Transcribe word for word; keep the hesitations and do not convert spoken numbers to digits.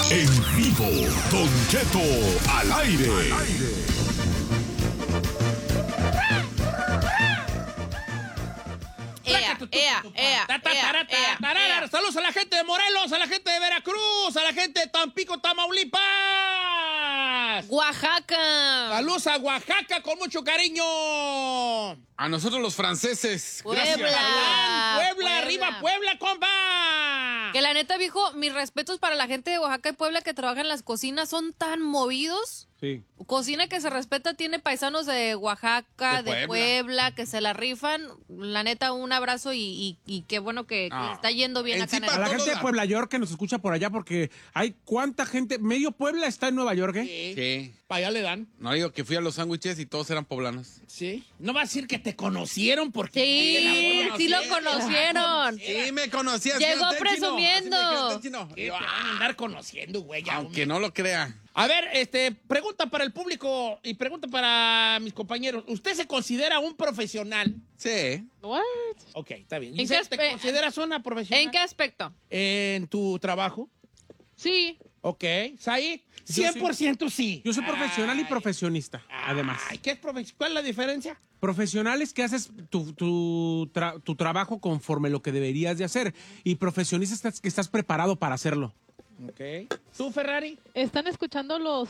En vivo, Don Cheto al aire. Al aire. Ea, ea, ea, ea, ea. Saludos a la gente de Morelos, a la gente de Veracruz, a la gente de Tampico, Tamaulipas. Oaxaca. Saludos a Oaxaca con mucho cariño. A nosotros los franceses. Puebla. Gracias. Puebla, Puebla. Puebla, arriba Puebla, compa. Que la neta, viejo, mis respetos para la gente de Oaxaca y Puebla que trabaja en las cocinas, son tan movidos. Sí. Cocina que se respeta, tiene paisanos de Oaxaca, De de Puebla, Puebla. que se la rifan. La neta, un abrazo y, y, y qué bueno que, que Ah. está yendo bien En acá en sí, el... A la Todos gente de la- Puebla York que nos escucha por allá, porque hay cuánta gente, medio Puebla está en Nueva York, ¿eh? Sí. Para allá le dan. No digo que fui a los sándwiches y todos eran poblanos. Sí. No va a decir que te conocieron porque... Sí, sí lo conocieron. Sí, me conocías. Llegó ¿sí, usted, chino? presumiendo. Así me dijeron, usted, chino. ¿Qué te van a andar conociendo, güey? Ya, Aunque hombre. no lo crea. A ver, este, pregunta para el público y pregunta para mis compañeros. ¿Usted se considera un profesional? Sí. What? Ok, está bien. ¿En Giselle, qué ¿te aspe- consideras una profesional? ¿En qué aspecto? En tu trabajo. Sí. Ok. ¿Said? cien por ciento sí. Yo soy profesional y Ay, profesionista, además. Ay, ¿qué es profe- ¿Cuál es la diferencia? Profesional es que haces tu, tu, tra- tu trabajo conforme lo que deberías de hacer. Y profesionista es que estás preparado para hacerlo. Ok. ¿Tú, Ferrari? ¿Están escuchando los